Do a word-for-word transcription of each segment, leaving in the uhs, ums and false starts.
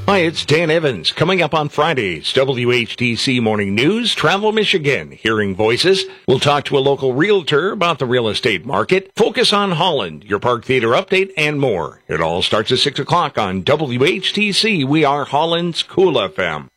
Hi, it's Dan Evans. Coming up on Fridays, W H T C Morning News, Travel Michigan, Hearing Voices. We'll talk to a local realtor about the real estate market, focus on Holland, your Park Theater update, and more. It all starts at six o'clock on W H T C. We are Holland's Cool F M.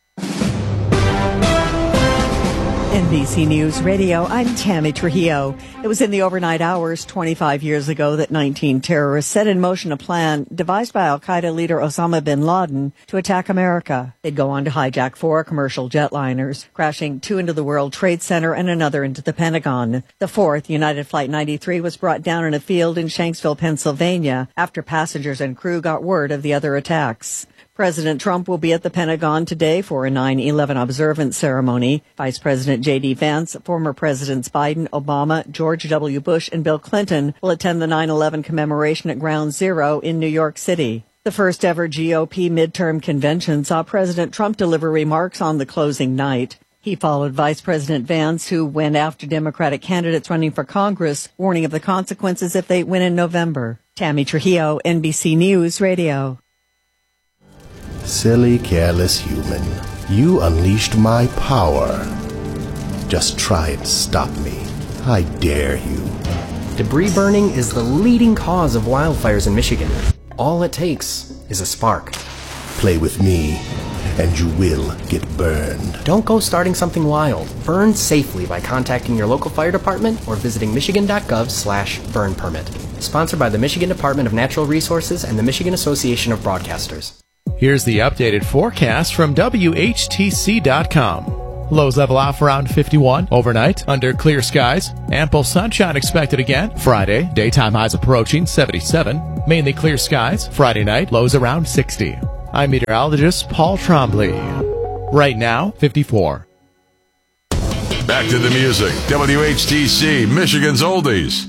N B C News Radio, I'm Tammy Trujillo. It was in the overnight hours twenty-five years ago that nineteen terrorists set in motion a plan devised by al-Qaeda leader Osama bin Laden to attack America. They'd go on to hijack four commercial jetliners, crashing two into the World Trade Center and another into the Pentagon. The fourth, United Flight ninety-three, was brought down in a field in Shanksville, Pennsylvania, after passengers and crew got word of the other attacks. President Trump will be at the Pentagon today for a nine eleven observance ceremony. Vice President J D. Vance, former Presidents Biden, Obama, George W. Bush, and Bill Clinton will attend the nine eleven commemoration at Ground Zero in New York City. The first ever G O P midterm convention saw President Trump deliver remarks on the closing night. He followed Vice President Vance, who went after Democratic candidates running for Congress, warning of the consequences if they win in November. Tammy Trujillo, N B C News Radio. Silly, careless human. You unleashed my power. Just try and stop me. I dare you. Debris burning is the leading cause of wildfires in Michigan. All it takes is a spark. Play with me, and you will get burned. Don't go starting something wild. Burn safely by contacting your local fire department or visiting michigan.gov slash burn permit. Sponsored by the Michigan Department of Natural Resources and the Michigan Association of Broadcasters. Here's the updated forecast from W H T C dot com. Lows level off around fifty-one overnight under clear skies. Ample sunshine expected again Friday. Daytime highs approaching seventy-seven. Mainly clear skies. Friday night, lows around sixty. I'm meteorologist Paul Trombley. Right now, fifty-four. Back to the music. W H T C, Michigan's Oldies.